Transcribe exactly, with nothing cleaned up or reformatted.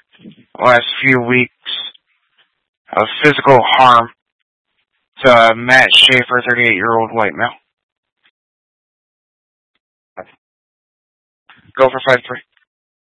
last few weeks of physical harm to Matt Schaefer, thirty-eight-year-old white male. Go for five three.